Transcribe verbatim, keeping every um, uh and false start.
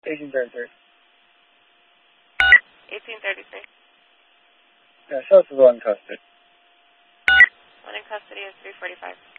eighteen thirty-three. eighteen thirty-three. Yeah, show us the one in custody. One in custody is three forty-five.